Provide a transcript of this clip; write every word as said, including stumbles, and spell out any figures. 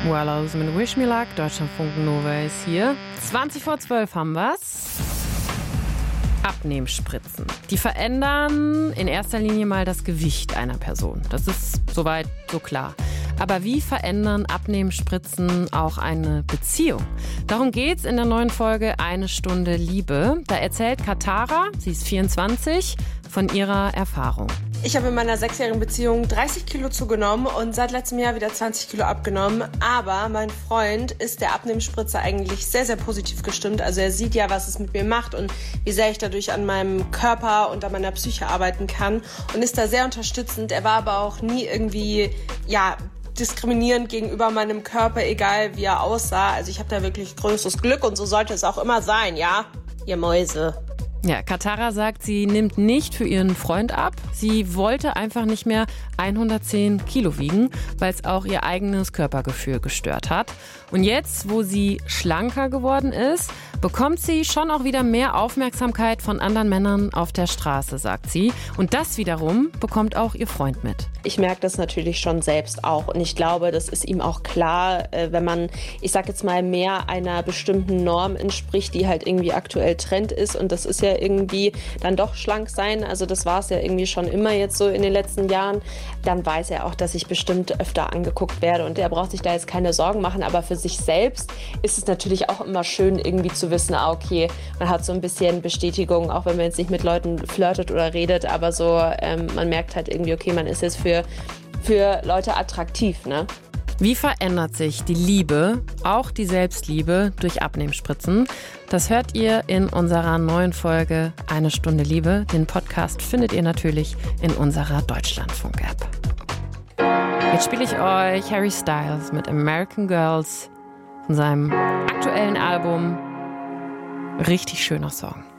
Well, also mit Wish Me Luck, Deutschlandfunk Nova ist hier. zwanzig vor zwölf haben wir's. Abnehmspritzen. Die verändern in erster Linie mal das Gewicht einer Person. Das ist soweit so klar. Aber wie verändern Abnehmspritzen auch eine Beziehung? Darum geht's in der neuen Folge Eine Stunde Liebe. Da erzählt Katara, sie ist vierundzwanzig, von ihrer Erfahrung. Ich habe in meiner sechsjährigen Beziehung dreißig Kilo zugenommen und seit letztem Jahr wieder zwanzig Kilo abgenommen. Aber mein Freund ist der Abnehmspritze eigentlich sehr, sehr positiv gestimmt. Also er sieht ja, was es mit mir macht und wie sehr ich dadurch an meinem Körper und an meiner Psyche arbeiten kann und ist da sehr unterstützend. Er war aber auch nie irgendwie, ja, diskriminierend gegenüber meinem Körper, egal wie er aussah. Also ich habe da wirklich größtes Glück und so sollte es auch immer sein, ja, ihr Mäuse. Ja, Katara sagt, sie nimmt nicht für ihren Freund ab. Sie wollte einfach nicht mehr hundertzehn Kilo wiegen, weil es auch ihr eigenes Körpergefühl gestört hat. Und jetzt, wo sie schlanker geworden ist, bekommt sie schon auch wieder mehr Aufmerksamkeit von anderen Männern auf der Straße, sagt sie. Und das wiederum bekommt auch ihr Freund mit. Ich merke das natürlich schon selbst auch und ich glaube, das ist ihm auch klar, wenn man, ich sag jetzt mal, mehr einer bestimmten Norm entspricht, die halt irgendwie aktuell Trend ist und das ist ja irgendwie dann doch schlank sein, also das war es ja irgendwie schon immer jetzt so in den letzten Jahren, dann weiß er auch, dass ich bestimmt öfter angeguckt werde und er braucht sich da jetzt keine Sorgen machen, aber für sich selbst ist es natürlich auch immer schön irgendwie zu wissen, ah okay, man hat so ein bisschen Bestätigung, auch wenn man jetzt nicht mit Leuten flirtet oder redet, aber so, ähm, man merkt halt irgendwie, okay, man ist jetzt für für Leute attraktiv, ne? Wie verändert sich die Liebe, auch die Selbstliebe, durch Abnehmspritzen? Das hört ihr in unserer neuen Folge Eine Stunde Liebe. Den Podcast findet ihr natürlich in unserer Deutschlandfunk-App. Jetzt spiele ich euch Harry Styles mit American Girls von seinem aktuellen Album. Richtig schöner Song.